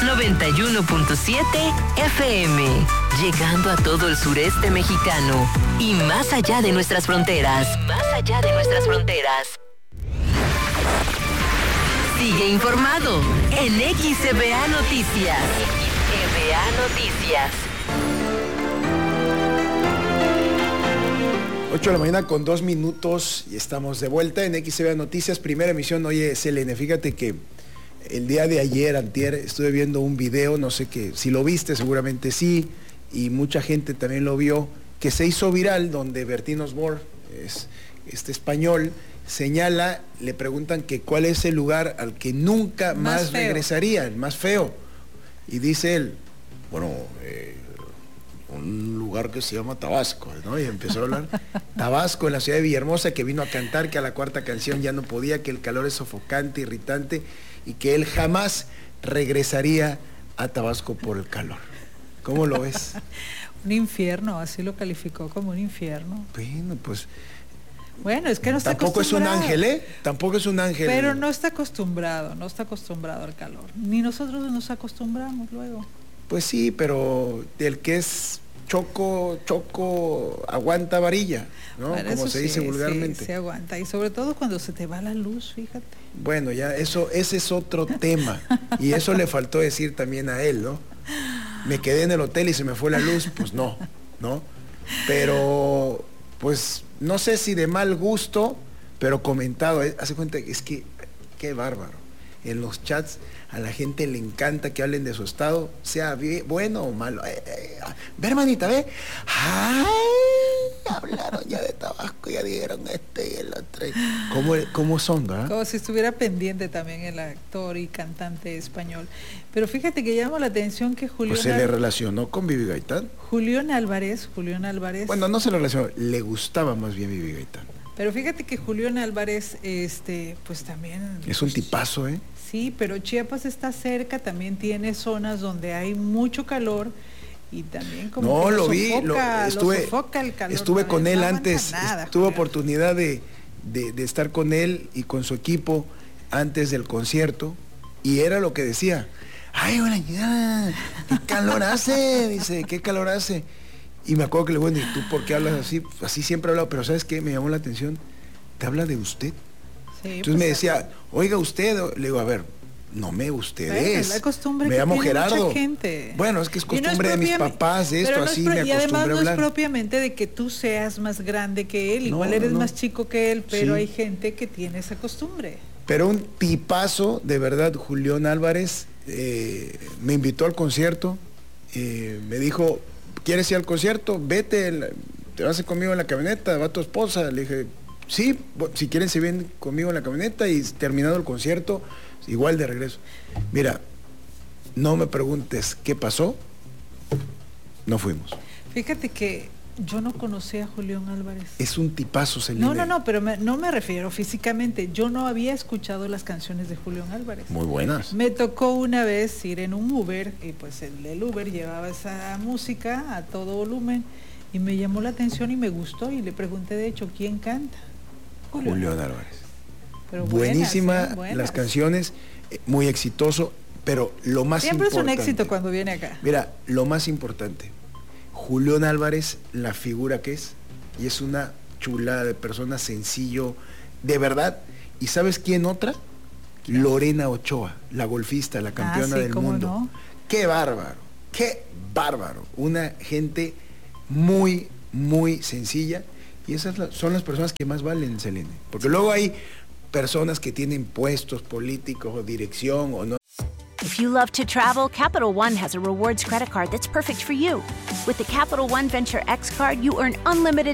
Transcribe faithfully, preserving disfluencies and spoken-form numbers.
noventa y uno punto siete F M, llegando a todo el sureste mexicano y más allá de nuestras fronteras. Y más allá de nuestras fronteras. Sigue informado en X E B A Noticias. X E B A Noticias. ocho de la mañana con dos minutos y estamos de vuelta en X E B A Noticias, primera emisión. Oye, Selene, fíjate que el día de ayer, antier, estuve viendo un video, no sé qué, si lo viste, seguramente sí, y mucha gente también lo vio, que se hizo viral, donde Bertín Osborne, es, este español, señala, le preguntan que cuál es el lugar al que nunca más, más regresaría, el más feo, y dice él, bueno, eh, un lugar que se llama Tabasco, ¿no? Y empezó a hablar, Tabasco, en la ciudad de Villahermosa, que vino a cantar que a la cuarta canción ya no podía, que el calor es sofocante, irritante, y que él jamás regresaría a Tabasco por el calor. ¿Cómo lo ves? Un infierno, así lo calificó como un infierno. Bueno, pues... Bueno, es que no está Tampoco es un ángel, ¿eh? Tampoco es un ángel. Pero no está acostumbrado, no está acostumbrado al calor. Ni nosotros nos acostumbramos luego. Pues sí, pero el que es choco, choco, aguanta varilla, ¿no? Bueno, como se sí, dice vulgarmente. Sí, se aguanta. Y sobre todo cuando se te va la luz, fíjate. Bueno, ya eso, ese es otro tema. Y eso le faltó decir también a él, ¿no? Me quedé en el hotel y se me fue la luz, pues no, ¿no? Pero, pues, no sé si de mal gusto, pero comentado, ¿eh? Hace cuenta, es que, qué bárbaro. En los chats a la gente le encanta que hablen de su estado, sea bien, bueno o malo. Eh, eh, ve, hermanita, ve. Ay, hablaron ya de Tabasco, ya dijeron este y el otro. ¿Cómo, cómo son, verdad? Como si estuviera pendiente también el actor y cantante español. Pero fíjate que llama la atención que Julián... Pues se le relacionó con Vivi Gaitán. Julián Álvarez, Julián Álvarez... Bueno, no se le relacionó, le gustaba más bien Vivi Gaitán. Pero fíjate que Julián Álvarez, este, pues también... Es pues, un tipazo, ¿eh? Sí, pero Chiapas está cerca, también tiene zonas donde hay mucho calor y también como no, que lo, lo vi, sofoca, lo, estuve, lo sofoca el calor. Estuve con él no antes, nada, tuve Julián. oportunidad de, de, de estar con él y con su equipo antes del concierto y era lo que decía, ay, hola, ya, qué calor hace, dice, qué calor hace. Y me acuerdo que le digo, bueno, ¿y tú por qué hablas así? Así siempre he hablado, pero ¿sabes qué? Me llamó la atención, te habla de usted. Sí, Entonces pues, me decía, oiga usted, le digo, a ver, no me ustedes, la costumbre me que llamo tiene Gerardo. Mucha gente. Bueno, es que es costumbre no es de mis papás, esto, no así pro, me acostumbré y además a hablar. no es propiamente de que tú seas más grande que él, igual no, eres no. más chico que él, pero sí. hay gente que tiene esa costumbre. Pero un tipazo, de verdad, Julián Álvarez, eh, me invitó al concierto, eh, me dijo, ¿quieres ir al concierto? Vete, te vas conmigo en la camioneta, va tu esposa. Le dije, sí, si quieren se vienen conmigo en la camioneta y terminado el concierto, igual de regreso. Mira, no me preguntes qué pasó, no fuimos. Fíjate que yo no conocía a Julián Álvarez. Es un tipazo, Selene. No, no, no, pero me, no me refiero físicamente. Yo no había escuchado las canciones de Julián Álvarez. Muy buenas. Me tocó una vez ir en un Uber y pues el, el Uber llevaba esa música a todo volumen y me llamó la atención y me gustó y le pregunté de hecho quién canta. Julián, Julián Álvarez. Pero buenísima buenas, ¿eh? Buenas. Las canciones, eh, muy exitoso, pero lo más Siempre importante. es un éxito cuando viene acá. Mira, lo más importante, Julián Álvarez, la figura que es, y es una chulada de persona, sencillo, de verdad. ¿Y sabes quién otra? ¿Quién? Lorena Ochoa, la golfista, la campeona ah, sí, del ¿cómo mundo. No? Qué bárbaro, qué bárbaro. Una gente muy, muy sencilla. Y esas son las personas que más valen, Selene. Porque luego hay personas que tienen puestos políticos o dirección o no. If you love to travel, Capital One has a rewards credit card that's perfect for you. With the Capital One Venture X card, you earn unlimited